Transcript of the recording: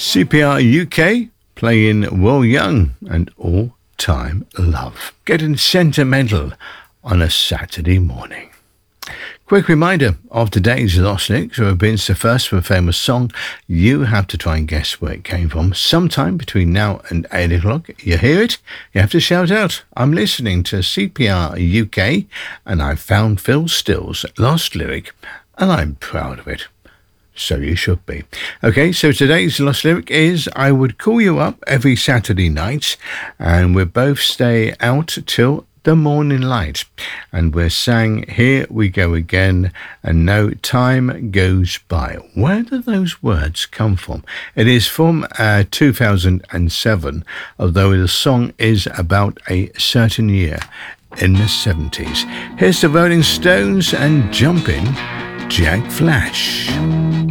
CPR UK playing Will Young and All Time Love. Getting sentimental on a Saturday morning. Quick reminder of today's Lost Lyrics, who have been the first for a famous song. You have to try and guess where it came from. Sometime between now and 8 o'clock, you hear it, you have to shout out, I'm listening to CPR UK and I found Phil Still's Lost Lyric and I'm proud of it. So you should be. Okay, so today's Lost Lyric is, I would call you up every Saturday night and we'll both stay out till the morning light. And we're sang Here We Go Again and No Time Goes By. Where do those words come from? It is from 2007, although the song is about a certain year in the 70s. Here's the Rolling Stones and Jumpin' Jack Flash.